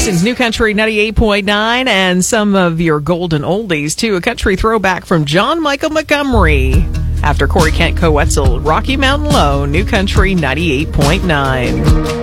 Houston's New Country 98.9 and some of your golden oldies, too. A country throwback from John Michael Montgomery. After Corey Kent, Co-Wetzel, Rocky Mountain Low, New Country 98.9.